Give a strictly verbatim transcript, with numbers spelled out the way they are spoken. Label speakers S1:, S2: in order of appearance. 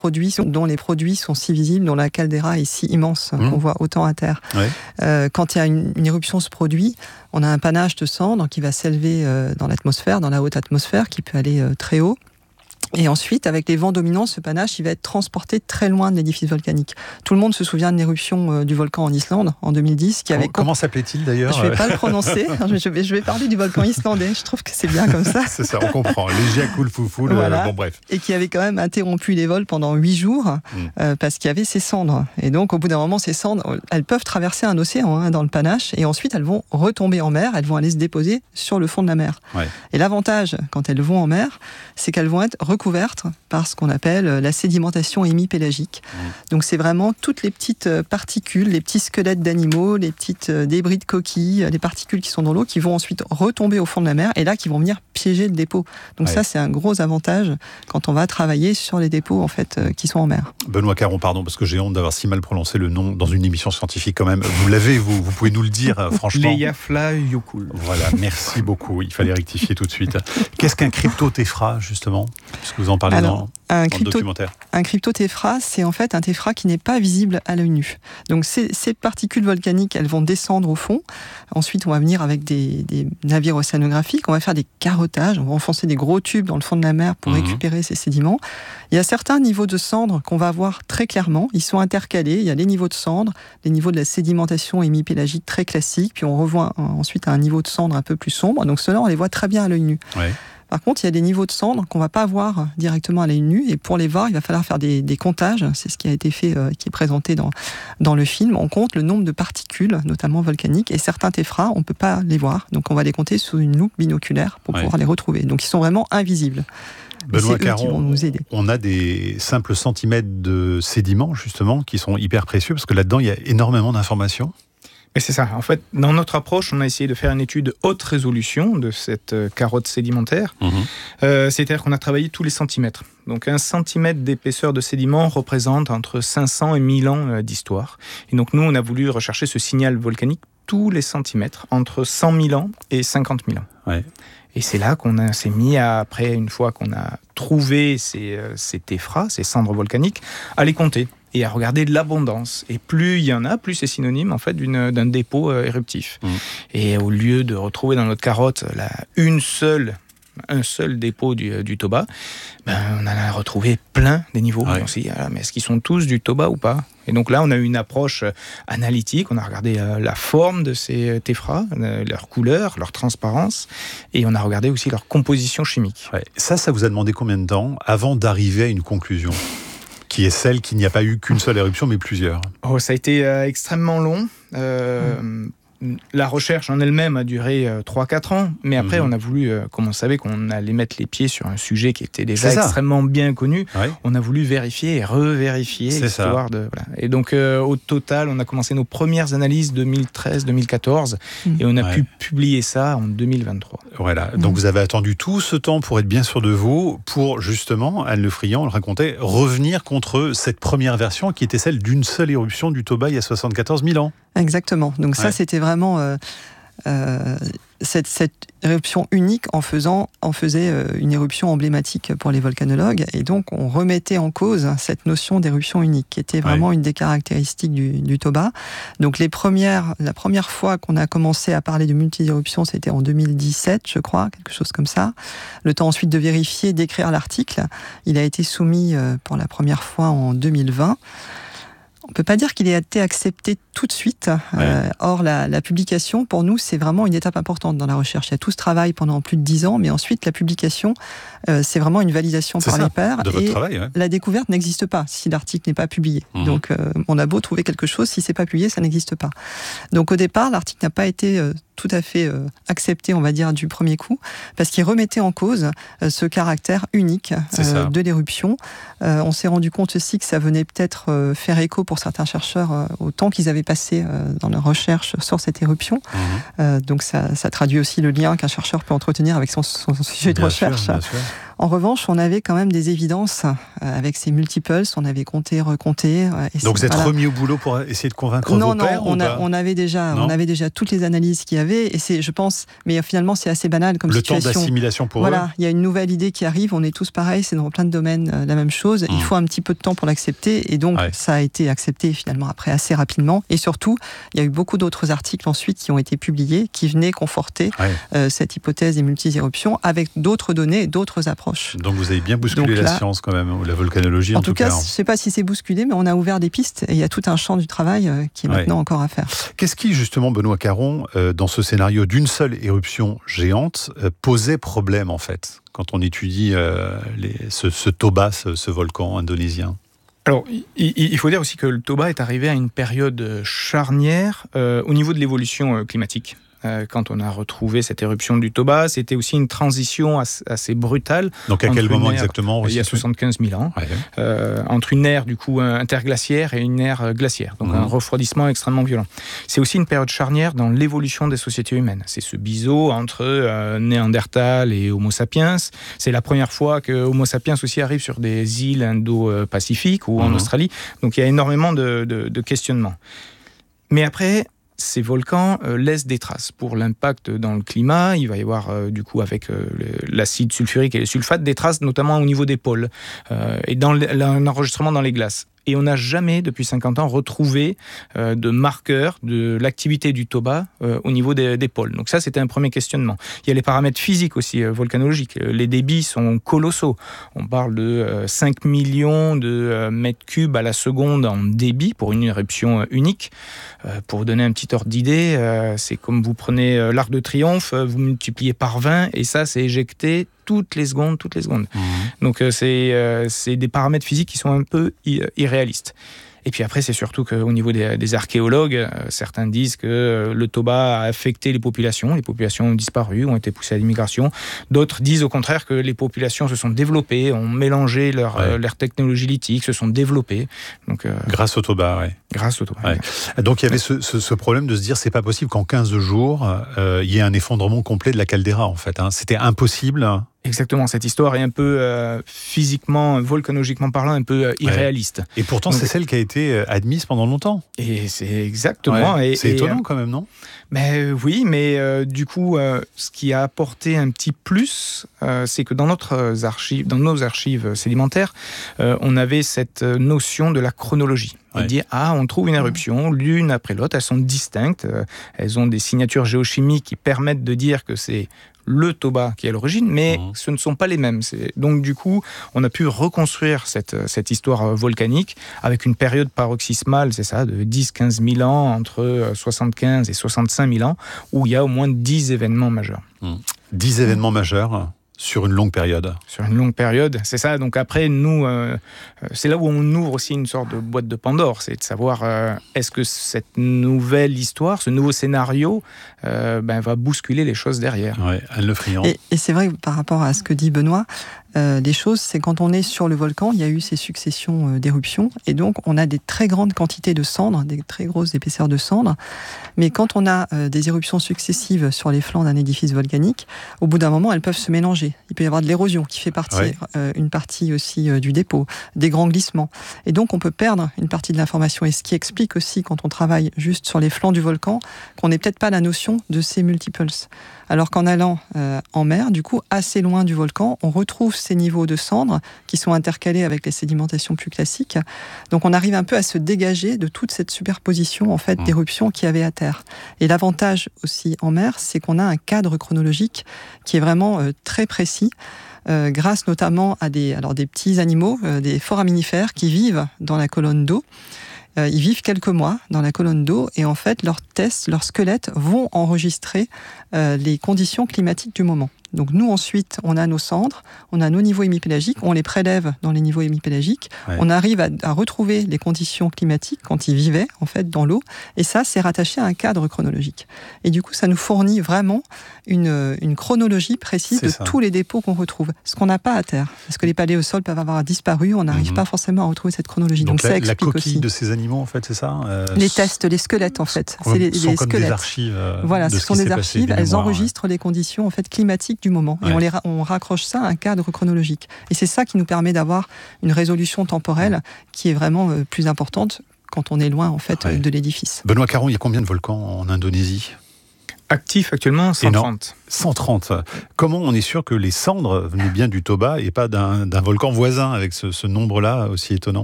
S1: produits sont, dont les produits sont si visibles, dont la caldeira est si immense, mmh. qu'on voit autant à terre.
S2: Ouais.
S1: Euh, quand il y a une, une éruption se produit, on a un panache de cendres qui va s'élever euh, dans l'atmosphère, dans la haute atmosphère, qui peut aller euh, très haut. Et ensuite, avec les vents dominants, ce panache, il va être transporté très loin de l'édifice volcanique. Tout le monde se souvient de l'éruption euh, du volcan en Islande, en deux mille dix. Qui avait
S2: comment, comment s'appelait-il d'ailleurs ?
S1: Je ne vais pas le prononcer. je, vais, je vais parler du volcan islandais. Je trouve que c'est bien comme ça.
S2: C'est ça, on comprend. Les Jökulfossur,
S1: voilà.
S2: euh, bon bref.
S1: Et qui avait quand même interrompu les vols pendant huit jours, mm. euh, parce qu'il y avait ces cendres. Et donc, au bout d'un moment, ces cendres, elles peuvent traverser un océan hein, dans le panache, et ensuite, elles vont retomber en mer, elles vont aller se déposer sur le fond de la mer.
S2: Ouais.
S1: Et l'avantage, quand elles vont en mer, c'est qu'elles vont être recouvertes par ce qu'on appelle la sédimentation hémipélagique. Mmh. Donc c'est vraiment toutes les petites particules, les petits squelettes d'animaux, les petites débris de coquilles, les particules qui sont dans l'eau, qui vont ensuite retomber au fond de la mer et là qui vont venir piéger le dépôt. Donc ouais. ça c'est un gros avantage quand on va travailler sur les dépôts en fait euh, qui sont en mer.
S2: Benoît Caron, pardon parce que j'ai honte d'avoir si mal prononcé le nom dans une émission scientifique quand même. Vous l'avez, vous, vous pouvez nous le dire euh, franchement.
S3: Eyjafjallajökull.
S2: Voilà, merci beaucoup. Il fallait rectifier tout de suite. Qu'est-ce qu'un cryptotéphra justement, puisque vous en parlez
S1: Alors,
S2: dans
S1: Un,
S2: Dans
S1: crypto, un cryptotéphra, c'est en fait un téphra qui n'est pas visible à l'œil nu. Donc ces, ces particules volcaniques, elles vont descendre au fond. Ensuite, on va venir avec des, des navires océanographiques, on va faire des carottages, on va enfoncer des gros tubes dans le fond de la mer pour mmh. récupérer ces sédiments. Il y a certains niveaux de cendres qu'on va voir très clairement. Ils sont intercalés. Il y a les niveaux de cendres, les niveaux de la sédimentation hémipélagique très classiques, puis on revoit ensuite à un niveau de cendre un peu plus sombre. Donc ceux-là, on les voit très bien à l'œil nu.
S2: Ouais.
S1: Par contre, il y a des niveaux de cendres qu'on ne va pas voir directement à l'œil nu. Et pour les voir, il va falloir faire des, des comptages. C'est ce qui a été fait, euh, qui est présenté dans, dans le film. On compte le nombre de particules, notamment volcaniques. Et certains téphras, on ne peut pas les voir. Donc on va les compter sous une loupe binoculaire pour ouais. pouvoir les retrouver. Donc ils sont vraiment invisibles.
S2: Benoît Caron, nous aider. On a des simples centimètres de sédiments, justement, qui sont hyper précieux, parce que là-dedans, il y a énormément d'informations.
S3: Et c'est ça. En fait, dans notre approche, on a essayé de faire une étude haute résolution de cette carotte sédimentaire. Mmh. Euh, c'est-à-dire qu'on a travaillé tous les centimètres. Donc, un centimètre d'épaisseur de sédiment représente entre cinq cents et mille ans d'histoire. Et donc, nous, on a voulu rechercher ce signal volcanique tous les centimètres, entre cent mille ans et cinquante mille ans.
S2: Ouais.
S3: Et c'est là qu'on a, s'est mis, à, après, une fois qu'on a trouvé ces, ces téphras, ces cendres volcaniques, à les compter et à regarder de l'abondance. Et plus il y en a, plus c'est synonyme en fait d'une, d'un dépôt euh, éruptif. Mmh. Et au lieu de retrouver dans notre carotte là, une seule, un seul dépôt du, du Toba, ben, on en a retrouvé plein des niveaux. Ouais. On s'est dit, ah, mais est-ce qu'ils sont tous du Toba ou pas ? Et donc là, on a eu une approche analytique. On a regardé euh, la forme de ces téphras, euh, leur couleur, leur transparence, et on a regardé aussi leur composition chimique.
S2: Ouais. Ça, ça vous a demandé combien de temps avant d'arriver à une conclusion ? Qui est celle qu'il n'y a pas eu qu'une seule éruption, mais plusieurs.
S3: Oh, ça a été euh, extrêmement long. Euh, mmh. La recherche en elle-même a duré euh, trois à quatre ans, mais après mmh. on a voulu, euh, comme on savait qu'on allait mettre les pieds sur un sujet qui était déjà extrêmement bien connu, ouais. on a voulu vérifier et revérifier
S2: C'est
S3: l'histoire
S2: ça.
S3: de... Voilà. Et donc euh, au total, on a commencé nos premières analyses deux mille treize deux mille quatorze mmh. et on a ouais. pu publier ça en deux mille vingt-trois.
S2: Voilà, donc mmh. vous avez attendu tout ce temps pour être bien sûr de vous, pour justement, Anne Le Friand, on le racontait, revenir contre cette première version qui était celle d'une seule éruption du Toba il y a soixante-quatorze mille ans.
S1: Exactement, donc ça ouais. c'était vraiment euh, euh, cette, cette éruption unique en faisant, en faisait euh, une éruption emblématique pour les volcanologues, et donc on remettait en cause cette notion d'éruption unique qui était vraiment ouais. une des caractéristiques du, du Toba. Donc les premières, la première fois qu'on a commencé à parler de multi-éruptions, c'était en deux mille dix-sept, je crois, quelque chose comme ça. Le temps ensuite de vérifier, d'écrire l'article, il a été soumis euh, pour la première fois en deux mille vingt. On ne peut pas dire qu'il ait été accepté tout de suite. Ouais. Euh, or, la, la publication, pour nous, c'est vraiment une étape importante dans la recherche. Il y a tout ce travail pendant plus de dix ans, mais ensuite, la publication, euh, c'est vraiment une validation
S2: c'est
S1: par
S2: ça,
S1: les pairs.
S2: De votre
S1: et
S2: travail, ouais.
S1: la découverte n'existe pas si l'article n'est pas publié. Mmh. Donc, euh, on a beau trouver quelque chose, si c'est pas publié, ça n'existe pas. Donc, au départ, l'article n'a pas été euh, tout à fait euh, accepté, on va dire, du premier coup, parce qu'il remettait en cause euh, ce caractère unique euh, de l'éruption. Euh, on s'est rendu compte aussi que ça venait peut-être euh, faire écho pour certains chercheurs euh, au temps qu'ils avaient passé euh, dans leur recherche sur cette éruption. Mmh. Euh, donc ça, ça traduit aussi le lien qu'un chercheur peut entretenir avec son, son, son sujet bien de recherche.
S2: Sûr, bien sûr.
S1: En revanche, on avait quand même des évidences euh, avec ces multipulses, on avait compté, recompté. Euh, et
S2: Donc vous êtes
S1: voilà.
S2: remis au boulot pour essayer de convaincre
S1: non,
S2: vos
S1: non,
S2: pairs
S1: on,
S2: ou
S1: a,
S2: pas
S1: on avait déjà,
S2: non
S1: on avait déjà toutes les analyses qu'il y avait, et c'est, je pense, mais finalement c'est assez banal comme
S2: Le
S1: situation.
S2: temps d'assimilation pour
S1: voilà,
S2: eux.
S1: il y a une nouvelle idée qui arrive, on est tous pareils, c'est dans plein de domaines euh, la même chose. Mmh. Il faut un petit peu de temps pour l'accepter, et donc ouais. ça a été accepté finalement après assez rapidement. Et surtout, il y a eu beaucoup d'autres articles ensuite qui ont été publiés, qui venaient conforter ouais. euh, cette hypothèse des multi-éruptions avec d'autres données, d'autres approches.
S2: Donc vous avez bien bousculé donc, la là, science quand même, ou la volcanologie en,
S1: en tout, tout cas.
S2: cas.
S1: Je ne sais pas si c'est bousculé, mais on a ouvert des pistes et il y a tout un champ du travail euh, qui est ouais. maintenant encore à faire.
S2: Qu'est-ce qui justement, Benoît Caron, euh, dans ce scénario d'une seule éruption géante, euh, posait problème en fait, quand on étudie euh, les, ce, ce Toba, ce, ce volcan indonésien?
S3: Alors, il, il faut dire aussi que le Toba est arrivé à une période charnière euh, au niveau de l'évolution euh, climatique. Euh, quand on a retrouvé cette éruption du Toba, c'était aussi une transition assez, assez brutale.
S2: Donc à quel moment ère, exactement?
S3: Il y a soixante-quinze mille ans, ouais. euh, entre une ère du coup interglaciaire et une ère glaciaire, donc mmh. un refroidissement extrêmement violent. C'est aussi une période charnière dans l'évolution des sociétés humaines. C'est ce biseau entre euh, Néandertal et Homo sapiens. C'est la première fois que Homo sapiens aussi arrive sur des îles indo-pacifiques ou mmh. en Australie. Donc il y a énormément de, de, de questionnements. Mais après, ces volcans euh, laissent des traces pour l'impact dans le climat. Il va y avoir euh, du coup avec euh, l'acide sulfurique et les sulfates des traces notamment au niveau des pôles euh, et dans l'enregistrement dans les glaces. Et on n'a jamais, depuis cinquante ans, retrouvé euh, de marqueurs de l'activité du Toba euh, au niveau des, des pôles. Donc ça, c'était un premier questionnement. Il y a les paramètres physiques aussi, euh, volcanologiques. Les débits sont colossaux. On parle de euh, cinq millions de euh, mètres cubes à la seconde en débit pour une éruption euh, unique. Euh, pour vous donner un petit ordre d'idée, euh, c'est comme vous prenez euh, l'Arc de Triomphe, euh, vous multipliez par vingt, et ça, c'est éjecté toutes les secondes, toutes les secondes. Mmh. Donc euh, c'est, euh, c'est des paramètres physiques qui sont un peu irréalistes. Et puis après, c'est surtout qu'au niveau des, des archéologues, euh, certains disent que euh, le Toba a affecté les populations, les populations ont disparu, ont été poussées à l'immigration. D'autres disent au contraire que les populations se sont développées, ont mélangé leur, ouais. euh, leur technologie lithique, se sont développées. Donc, euh,
S2: grâce au Toba, oui.
S3: Grâce au Toba.
S2: Ouais. Donc il y avait ce, ce, ce problème de se dire c'est pas possible qu'en quinze jours, euh, il y ait un effondrement complet de la caldeira en fait. Hein. C'était impossible.
S3: Exactement, cette histoire est un peu euh, physiquement, volcanologiquement parlant, un peu euh, irréaliste.
S2: Ouais. Et pourtant, Donc, c'est celle qui a été admise pendant longtemps.
S3: Et c'est exactement.
S2: Ouais.
S3: Et,
S2: c'est
S3: et,
S2: étonnant
S3: euh,
S2: quand même, non?
S3: Ben oui, mais euh, du coup, euh, ce qui a apporté un petit plus, euh, c'est que dans notre archive, dans nos archives sédimentaires, euh, on avait cette notion de la chronologie. Ouais. Dire ah, on trouve une éruption l'une après l'autre, elles sont distinctes, euh, elles ont des signatures géochimiques qui permettent de dire que c'est le Toba qui est à l'origine, mais mmh. ce ne sont pas les mêmes. C'est... Donc du coup, on a pu reconstruire cette, cette histoire volcanique avec une période paroxysmale, c'est ça, de dix à quinze mille ans, entre soixante-quinze et soixante-cinq mille ans, où il y a au moins dix événements majeurs.
S2: Mmh. dix mmh. événements majeurs sur une longue période.
S3: Sur une longue période, c'est ça. Donc après, nous, euh, c'est là où on ouvre aussi une sorte de boîte de Pandore. C'est de savoir, euh, est-ce que cette nouvelle histoire, ce nouveau scénario, euh, ben, va bousculer les choses derrière.
S2: Oui, Anne Le Friand.
S1: Et, et c'est vrai que par rapport à ce que dit Benoît, euh, les choses, c'est quand on est sur le volcan, il y a eu ces successions euh, d'éruptions, et donc on a des très grandes quantités de cendres, des très grosses épaisseurs de cendres. Mais quand on a euh, des éruptions successives sur les flancs d'un édifice volcanique, au bout d'un moment, elles peuvent se mélanger. Il peut y avoir de l'érosion qui fait partir ouais. euh, une partie aussi euh, du dépôt, des grands glissements. Et donc, on peut perdre une partie de l'information. Et ce qui explique aussi, quand on travaille juste sur les flancs du volcan, qu'on n'ait peut-être pas la notion de ces multipulses. Alors qu'en allant euh, en mer, du coup, assez loin du volcan, on retrouve ces niveaux de cendres qui sont intercalés avec les sédimentations plus classiques. Donc, on arrive un peu à se dégager de toute cette superposition en fait mmh. d'éruptions qu'il y avait à terre. Et l'avantage aussi en mer, c'est qu'on a un cadre chronologique qui est vraiment euh, très précis. Euh, grâce notamment à des, alors des petits animaux, euh, des foraminifères qui vivent dans la colonne d'eau. Euh, ils vivent quelques mois dans la colonne d'eau et en fait, leurs tests, leurs squelettes vont enregistrer euh, les conditions climatiques du moment. Donc nous, ensuite, on a nos cendres, on a nos niveaux hémipélagiques, on les prélève dans les niveaux hémipélagiques, ouais. on arrive à, à retrouver les conditions climatiques quand ils vivaient, en fait, dans l'eau, et ça, c'est rattaché à un cadre chronologique. Et du coup, ça nous fournit vraiment une, une chronologie précise c'est de ça. Tous les dépôts qu'on retrouve, ce qu'on n'a pas à terre. Parce que les paléosols peuvent avoir disparu, on n'arrive mm-hmm. pas forcément à retrouver cette chronologie. Donc,
S2: Donc la,
S1: ça explique
S2: la coquille
S1: aussi.
S2: De ces animaux, en fait, c'est ça euh,
S1: Les tests, les squelettes, en fait.
S2: C'est les,
S1: les
S2: sont comme
S1: squelettes.
S2: Des archives. Euh,
S1: voilà,
S2: de
S1: ce,
S2: ce
S1: sont des
S2: passé,
S1: archives,
S2: des
S1: elles
S2: mémoires,
S1: enregistrent
S2: ouais.
S1: les conditions en fait, climatiques du moment.
S2: Ouais.
S1: Et on, les ra- on raccroche ça à un cadre chronologique. Et c'est ça qui nous permet d'avoir une résolution temporelle qui est vraiment euh, plus importante quand on est loin en fait
S2: Ouais.
S1: de l'édifice.
S2: Benoît Caron, il y a combien de volcans en Indonésie ?
S3: Actif actuellement, cent trente.
S2: cent trente. Comment on est sûr que les cendres venaient bien du Toba et pas d'un, d'un volcan voisin avec ce, ce nombre-là aussi étonnant ?